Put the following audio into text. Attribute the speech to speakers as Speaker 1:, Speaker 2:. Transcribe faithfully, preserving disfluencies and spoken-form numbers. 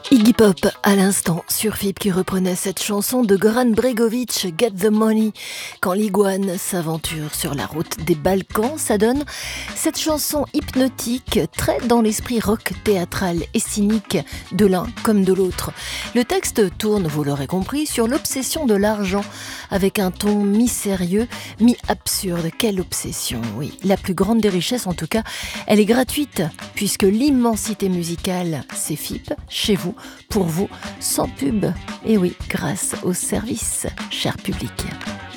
Speaker 1: Iggy Pop à l'instant sur F I B qui reprenait cette chanson de Goran Bregovic, Get the Money. Quand l'iguane s'aventure sur la route des Balkans, ça donne cette chanson hypnotique, très dans l'esprit rock théâtral et cynique de l'un comme de l'autre. Le texte tourne, vous l'aurez compris, sur l'obsession de l'argent avec un ton mi-sérieux, mi-absurde. Quelle obsession, oui. La plus grande des richesses en tout cas, elle est gratuite puisque l'immensité musicale, c'est F I B, chez vous, pour vous, sans pub. Et oui, grâce au service, cher public.